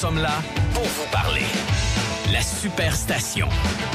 sommes là pour vous parler. La Superstation.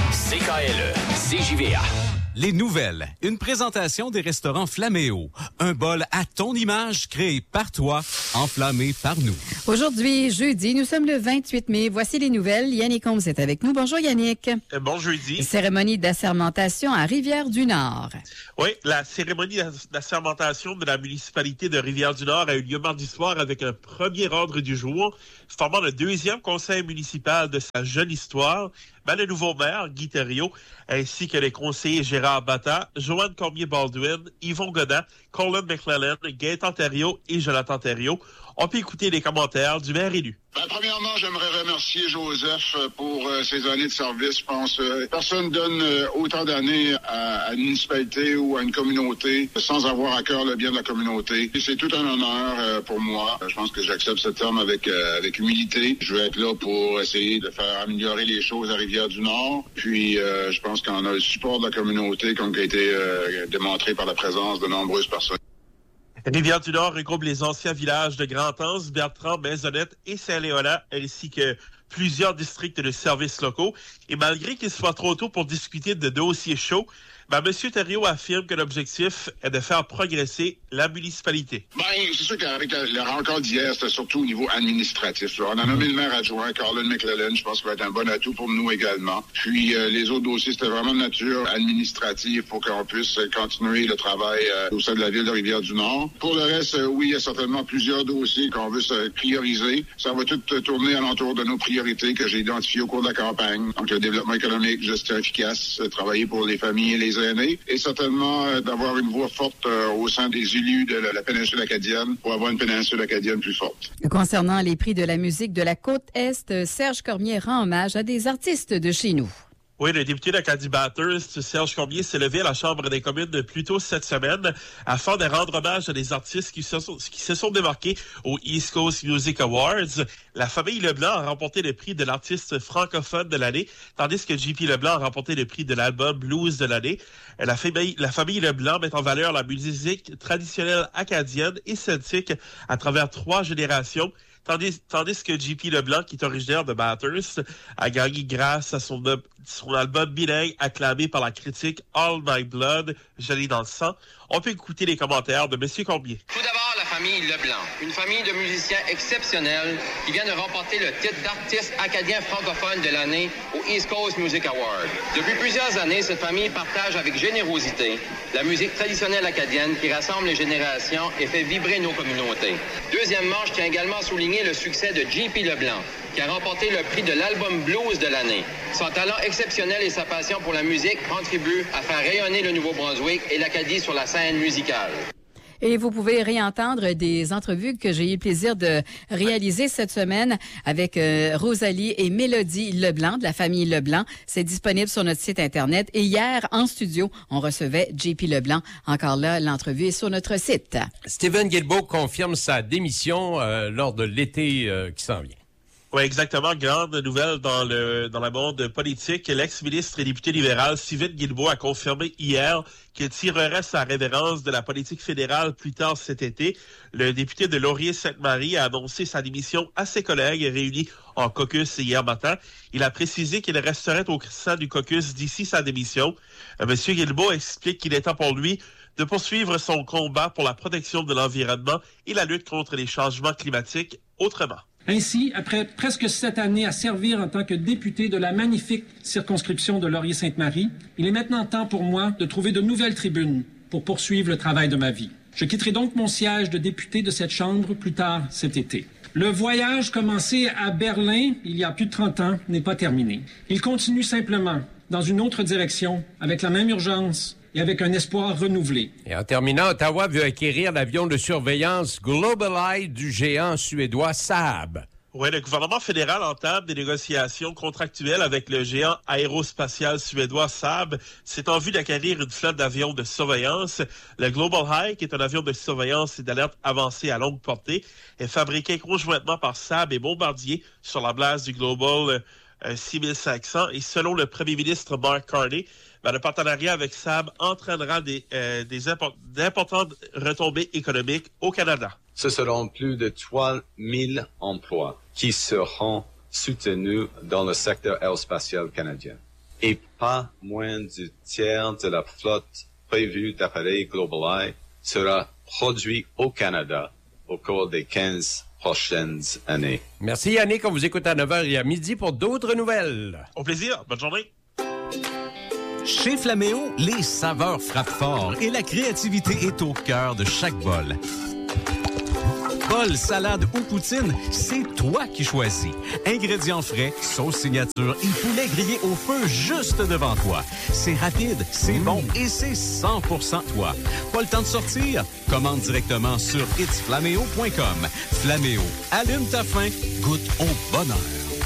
CKLE, CJVA. Les nouvelles. Une présentation des restaurants Flaméo. Un bol à ton image créé par toi, enflammé par nous. Aujourd'hui, jeudi, nous sommes le 28 mai. Voici les nouvelles. Yannick Holmes est avec nous. Bonjour Yannick. Bon jeudi. Cérémonie d'assermentation à Rivière-du-Nord. Oui, la cérémonie d'assermentation de la municipalité de Rivière-du-Nord a eu lieu mardi soir avec un premier ordre du jour, formant le deuxième conseil municipal de sa jeune histoire. Le nouveau maire, Guy Thériault, ainsi que les conseillers Gérard Batta, Joanne Cormier-Baldwin, Yvon Godin, Colin McClellan, Gaëtan Thériault et Jonathan Thériault. On peut écouter les commentaires du maire élu. Premièrement, j'aimerais remercier Joseph pour ses années de service. Je pense personne donne autant d'années à une municipalité ou à une communauté sans avoir à cœur le bien de la communauté. Et c'est tout un honneur pour moi. Je pense que j'accepte ce terme avec humilité. Je vais être là pour essayer de faire améliorer les choses à Rivière-du-Nord. Puis, je pense qu'on a le support de la communauté qui a été démontré par la présence de nombreuses personnes. Rivière-du-Nord regroupe les anciens villages de Grand-Anse, Bertrand, Maisonnette et Saint-Léonard, ainsi que plusieurs districts de services locaux. Et malgré qu'il soit trop tôt pour discuter de dossiers chauds, M. Thériault affirme que l'objectif est de faire progresser la municipalité. C'est sûr qu'avec la rencontre d'hier, c'était surtout au niveau administratif. Là. On a nommé le maire adjoint, Colin McClellan. Je pense qu'il va être un bon atout pour nous également. Puis les autres dossiers, c'était vraiment de nature administrative pour qu'on puisse continuer le travail au sein de la ville de Rivière-du-Nord. Pour le reste, oui, il y a certainement plusieurs dossiers qu'on veut se prioriser. Ça va tout tourner alentour de nos priorités que j'ai identifiées au cours de la campagne. Donc, le développement économique, gestion efficace, travailler pour les familles et les aînés, et certainement d'avoir une voix forte au sein des élus de la péninsule acadienne pour avoir une péninsule acadienne plus forte. Concernant les prix de la musique de la Côte-Est, Serge Cormier rend hommage à des artistes de chez nous. Oui, le député d'Acadie Bathurst, Serge Cormier, s'est levé à la Chambre des communes plus tôt cette semaine afin de rendre hommage à des artistes qui se sont démarqués aux East Coast Music Awards. La famille Leblanc a remporté le prix de l'artiste francophone de l'année, tandis que JP Leblanc a remporté le prix de l'album blues de l'année. La famille Leblanc met en valeur la musique traditionnelle acadienne et celtique à travers 3 générations. Tandis que JP Leblanc, qui est originaire de Bathurst, a gagné grâce à son album bilingue acclamé par la critique All My Blood, Gelé dans le sang. On peut écouter les commentaires de M. Cormier. Tout d'abord, la famille Leblanc, une famille de musiciens exceptionnels qui vient de remporter le titre d'artiste acadien francophone de l'année au East Coast Music Award. Depuis plusieurs années, cette famille partage avec générosité la musique traditionnelle acadienne qui rassemble les générations et fait vibrer nos communautés. Deuxièmement, je tiens également à souligner le succès de JP Leblanc, qui a remporté le prix de l'album blues de l'année. Son talent exceptionnel et sa passion pour la musique contribuent à faire rayonner le Nouveau-Brunswick et l'Acadie sur la scène musicale. Et vous pouvez réentendre des entrevues que j'ai eu le plaisir de réaliser cette semaine avec Rosalie et Mélodie Leblanc de la famille Leblanc. C'est disponible sur notre site Internet. Et hier, en studio, on recevait JP Leblanc. Encore là, l'entrevue est sur notre site. Stephen Guilbeault confirme sa démission lors de l'été qui s'en vient. Oui, exactement. Grande nouvelle dans la monde politique. L'ex-ministre et député libéral Stephen Guilbeault a confirmé hier qu'il tirerait sa révérence de la politique fédérale plus tard cet été. Le député de Laurier-Sainte-Marie a annoncé sa démission à ses collègues réunis en caucus hier matin. Il a précisé qu'il resterait au sein du caucus d'ici sa démission. Monsieur Guilbeault explique qu'il est temps pour lui de poursuivre son combat pour la protection de l'environnement et la lutte contre les changements climatiques autrement. Ainsi, après presque 7 années à servir en tant que député de la magnifique circonscription de Laurier-Sainte-Marie, il est maintenant temps pour moi de trouver de nouvelles tribunes pour poursuivre le travail de ma vie. Je quitterai donc mon siège de député de cette Chambre plus tard cet été. Le voyage commencé à Berlin il y a plus de 30 ans n'est pas terminé. Il continue simplement dans une autre direction, avec la même urgence et avec un espoir renouvelé. Et en terminant, Ottawa veut acquérir l'avion de surveillance GlobalEye du géant suédois Saab. Oui, le gouvernement fédéral entame des négociations contractuelles avec le géant aérospatial suédois Saab. C'est en vue d'acquérir une flotte d'avions de surveillance. Le GlobalEye, qui est un avion de surveillance et d'alerte avancée à longue portée, est fabriqué conjointement par Saab et Bombardier sur la base du Global 6500. Et selon le premier ministre Mark Carney, le partenariat avec Saab entraînera d'importantes retombées économiques au Canada. Ce seront plus de 3 000 emplois qui seront soutenus dans le secteur aérospatial canadien. Et pas moins du tiers de la flotte prévue d'appareils GlobalEye sera produit au Canada au cours des 15 prochaines années. Merci Yannick, on vous écoute à 9h et à midi pour d'autres nouvelles. Au plaisir, bonne journée. Chez Flaméo, les saveurs frappent fort et la créativité est au cœur de chaque bol. Bol, salade ou poutine, c'est toi qui choisis. Ingrédients frais, sauce signature et poulet grillé au feu juste devant toi. C'est rapide, c'est bon et c'est 100% toi. Pas le temps de sortir? Commande directement sur itsflaméo.com. Flaméo, allume ta faim, goûte au bonheur.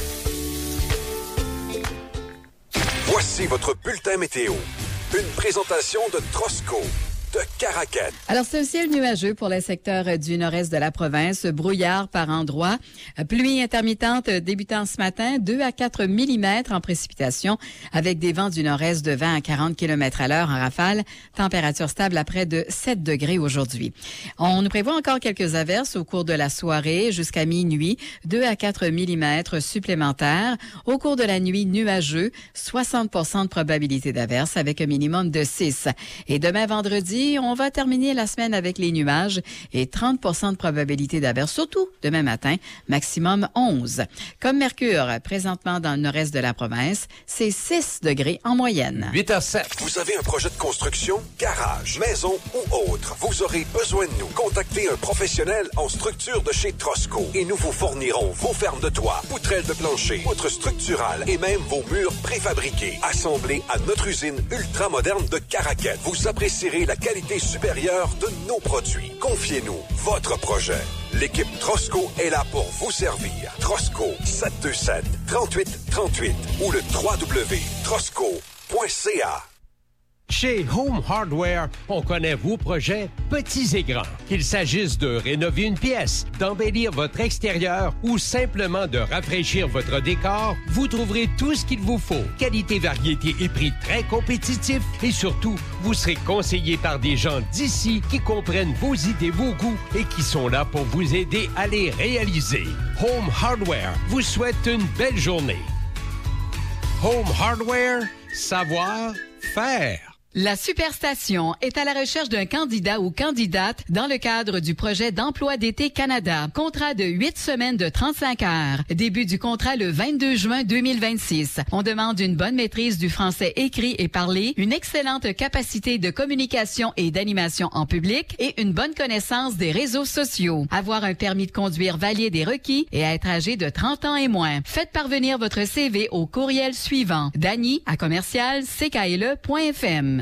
Voici votre bulletin météo. Une présentation de Trosco de Caraquet. Alors, c'est un ciel nuageux pour les secteurs du nord-est de la province. Brouillard par endroits. Pluie intermittente débutant ce matin, 2 à 4 mm en précipitation, avec des vents du nord-est de 20 à 40 km à l'heure en rafale. Température stable à près de 7 degrés aujourd'hui. On nous prévoit encore quelques averses au cours de la soirée jusqu'à minuit, 2 à 4 mm supplémentaires. Au cours de la nuit, nuageux, 60% de probabilité d'averse avec un minimum de 6. Et demain vendredi, on va terminer la semaine avec les nuages et 30% de probabilité d'averse, surtout demain matin, maximum 11. Comme Mercure, présentement dans le nord-est de la province, c'est 6 degrés en moyenne. 8h07. Vous avez un projet de construction, garage, maison ou autre. Vous aurez besoin de nous. Contactez un professionnel en structure de chez Trosco et nous vous fournirons vos fermes de toit, poutrelles de plancher, poutres structurales et même vos murs préfabriqués. Assemblés à notre usine ultramoderne de Caraquet. Vous apprécierez la qualité supérieure de nos produits. Confiez-nous votre projet. L'équipe Trosco est là pour vous servir. Trosco 727-3838 ou le www.trosco.ca. Chez Home Hardware, on connaît vos projets petits et grands. Qu'il s'agisse de rénover une pièce, d'embellir votre extérieur ou simplement de rafraîchir votre décor, vous trouverez tout ce qu'il vous faut. Qualité, variété et prix très compétitifs et surtout, vous serez conseillé par des gens d'ici qui comprennent vos idées, vos goûts et qui sont là pour vous aider à les réaliser. Home Hardware vous souhaite une belle journée. Home Hardware, savoir faire. La Superstation est à la recherche d'un candidat ou candidate dans le cadre du projet d'emploi d'été Canada. Contrat de 8 semaines de 35 heures. Début du contrat le 22 juin 2026. On demande une bonne maîtrise du français écrit et parlé, une excellente capacité de communication et d'animation en public et une bonne connaissance des réseaux sociaux. Avoir un permis de conduire valide et requis et être âgé de 30 ans et moins. Faites parvenir votre CV au courriel suivant: Dany@ckle.fm.